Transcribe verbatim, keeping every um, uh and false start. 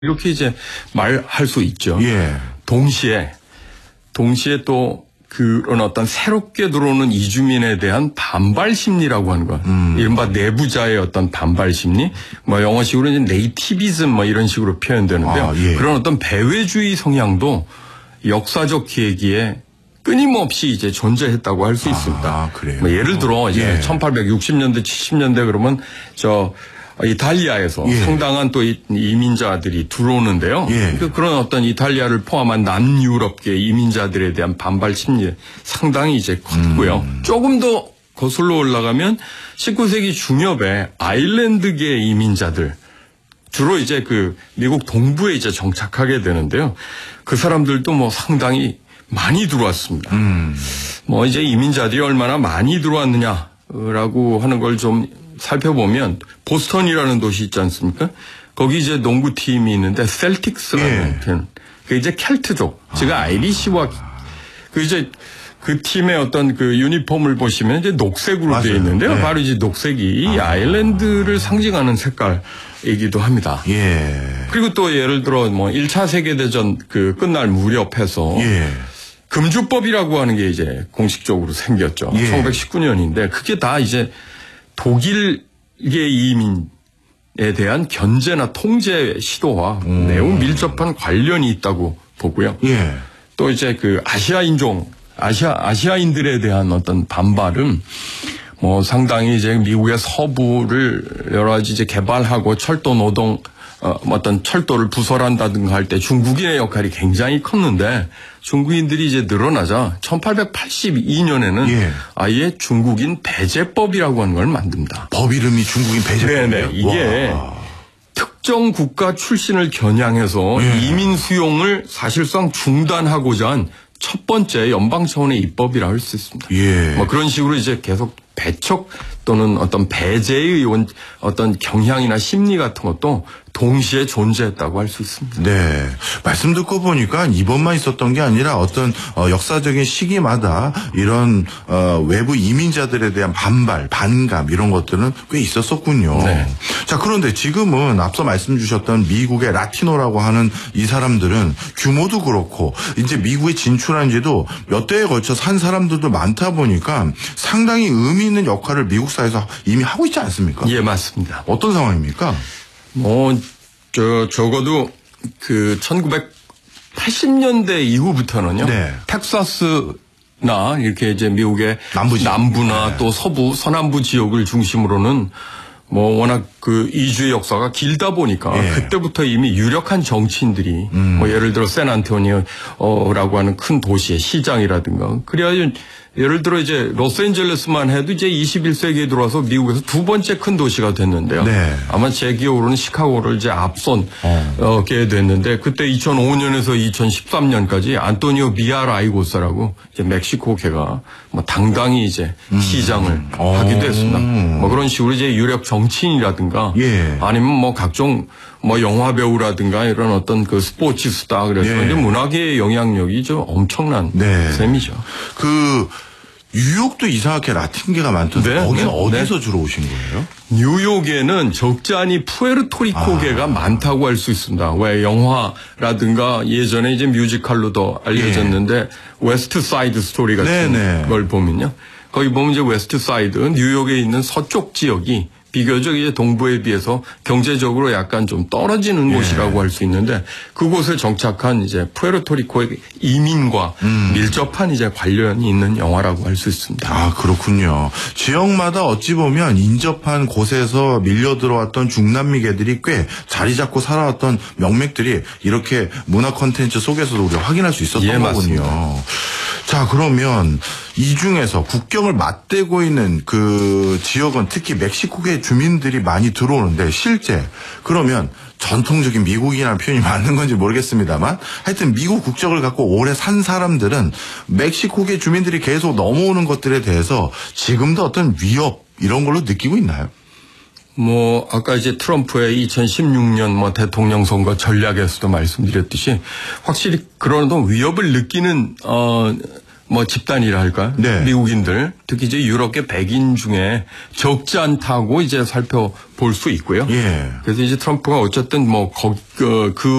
이렇게 이제 말할 수 있죠. 예. 동시에, 동시에 또 그런 어떤 새롭게 들어오는 이주민에 대한 반발 심리라고 하는 것. 음. 이른바 내부자의 어떤 반발 심리. 뭐 영어식으로 이제 네이티비즘 뭐 이런 식으로 표현되는데요. 아, 예. 그런 어떤 배회주의 성향도 역사적 계기에 끊임없이 이제 존재했다고 할 수 아, 있습니다. 그래요? 뭐 예를 들어 이제 예. 천팔백육십 년대, 칠십 년대 그러면 저 이탈리아에서 예. 상당한 또 이민자들이 들어오는데요. 예. 그런 어떤 이탈리아를 포함한 남유럽계 이민자들에 대한 반발 심리 상당히 이제 컸고요. 음. 조금 더 거슬러 올라가면 십구 세기 중엽에 아일랜드계 이민자들 주로 이제 그 미국 동부에 이제 정착하게 되는데요. 그 사람들도 뭐 상당히 많이 들어왔습니다. 음. 뭐 이제 이민자들이 얼마나 많이 들어왔느냐라고 하는 걸 좀 살펴보면 보스턴이라는 도시 있지 않습니까? 거기 이제 농구팀이 있는데 셀틱스라는 예. 팀. 그 이제 켈트족, 즉 아. 아이리시와 그 이제 그 팀의 어떤 그 유니폼을 보시면 이제 녹색으로 되어 있는데요. 네. 바로 이제 녹색이 이 아. 아일랜드를 상징하는 색깔이기도 합니다. 예. 그리고 또 예를 들어 뭐 일 차 세계대전 그 끝날 무렵해서 예. 금주법이라고 하는 게 이제 공식적으로 생겼죠. 예. 천구백십구 년인데 그게 다 이제 독일계 이민에 대한 견제나 통제 시도와 음. 매우 밀접한 관련이 있다고 보고요. 예. 또 이제 그 아시아 인종, 아시아, 아시아인들에 대한 어떤 반발은 뭐 상당히 이제 미국의 서부를 여러 가지 이제 개발하고 철도 노동, 어, 어떤 철도를 부설한다든가 할 때 중국인의 역할이 굉장히 컸는데 중국인들이 이제 늘어나자 천팔백팔십이 년에는 예. 아예 중국인 배제법이라고 하는 걸 만듭니다. 법 이름이 중국인 배제법이에요? 네네. 이게 와. 특정 국가 출신을 겨냥해서 예. 이민 수용을 사실상 중단하고자 한 첫 번째 연방 차원의 입법이라 할 수 있습니다. 예. 뭐 그런 식으로 이제 계속 배척 또는 어떤 배제의 어떤 경향이나 심리 같은 것도 동시에 존재했다고 할 수 있습니다. 네. 말씀 듣고 보니까 이번만 있었던 게 아니라 어떤 어, 역사적인 시기마다 이런 어, 외부 이민자들에 대한 반발, 반감 이런 것들은 꽤 있었었군요. 네. 자, 그런데 지금은 앞서 말씀 주셨던 미국의 라티노라고 하는 이 사람들은 규모도 그렇고 이제 미국에 진출한 지도 몇 대에 걸쳐 산 사람들도 많다 보니까 상당히 의미 있는 역할을 미국 사회에서 이미 하고 있지 않습니까? 예, 맞습니다. 어떤 상황입니까? 뭐, 저, 적어도 그 천구백팔십 년대 이후부터는요. 네. 텍사스나 이렇게 이제 미국의 남부 지역. 남부나 네. 또 서부, 서남부 지역을 중심으로는 뭐 워낙 그 이주의 역사가 길다 보니까 예. 그때부터 이미 유력한 정치인들이 음. 뭐 예를 들어 샌안토니오라고 하는 큰 도시의 시장이라든가 그래야 예를 들어 이제 로스앤젤레스만 해도 이제 이십일 세기에 들어와서 미국에서 두 번째 큰 도시가 됐는데요. 네. 아마 제 기억으로는 시카고를 이제 앞선 어. 어, 게 됐는데 그때 이천오 년에서 이천십삼 년까지 안토니오 비아라이고사라고 이제 멕시코계가 뭐 당당히 이제 음. 시장을 어. 하기도 했습니다. 뭐 그런 식으로 이제 유력 정치인이라든가 예. 아니면 뭐 각종 뭐 영화 배우라든가 이런 어떤 그 스포츠 스타 그래서 예. 이제 문화계의 영향력이 좀 엄청난 네. 셈이죠. 그 뉴욕도 이상하게 라틴계가 많던데 네, 거기는 네, 어디서 네. 주로 오신 거예요? 뉴욕에는 적지 않이 푸에르토리코계가 아. 많다고 할 수 있습니다. 왜 영화라든가 예전에 이제 뮤지컬로도 알려졌는데 웨스트 사이드 스토리 같은 네네. 걸 보면요. 거기 보면 이제 웨스트 사이드 뉴욕에 있는 서쪽 지역이 비교적 이제 동부에 비해서 경제적으로 약간 좀 떨어지는 예. 곳이라고 할 수 있는데 그곳에 정착한 이제 푸에르토리코의 이민과 음. 밀접한 이제 관련이 있는 영화라고 할 수 있습니다. 아, 그렇군요. 지역마다 어찌 보면 인접한 곳에서 밀려 들어왔던 중남미계들이 꽤 자리 잡고 살아왔던 명맥들이 이렇게 문화 콘텐츠 속에서도 우리가 확인할 수 있었던 예, 거군요. 맞습니다. 자, 그러면 이 중에서 국경을 맞대고 있는 그 지역은 특히 멕시코계 주민들이 많이 들어오는데 실제 그러면 전통적인 미국이라는 표현이 맞는 건지 모르겠습니다만 하여튼 미국 국적을 갖고 오래 산 사람들은 멕시코계 주민들이 계속 넘어오는 것들에 대해서 지금도 어떤 위협 이런 걸로 느끼고 있나요? 뭐 아까 이제 트럼프의 이천십육 년 뭐 대통령 선거 전략에서도 말씀드렸듯이 확실히 그런 어떤 위협을 느끼는 어 뭐 집단이라 할까? 네. 미국인들 특히 이제 유럽계 백인 중에 적지 않다고 이제 살펴볼 수 있고요. 예. 그래서 이제 트럼프가 어쨌든 뭐 거, 그, 그